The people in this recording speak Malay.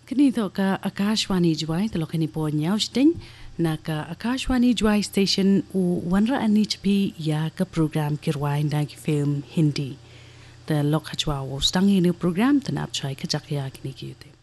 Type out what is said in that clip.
Kini to ka Akashwani Jwai to lokani po nyausting na ka Akashwani Jwai station u wanra ani chpi ya ka program kirwai na ki film Hindi. The lok hachwa wo stangi ni program tanap chai kajak ya kini kiyute.